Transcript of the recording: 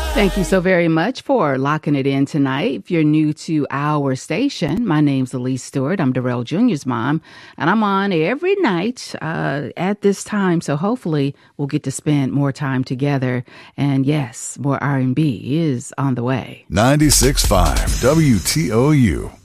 Thank you so very much for locking it in tonight. If you're new to our station, my name's Elise Stewart. I'm Darrell Jr.'s mom, and I'm on every night at this time. So hopefully we'll get to spend more time together. And yes, more R&B is on the way. 96.5 WTOU.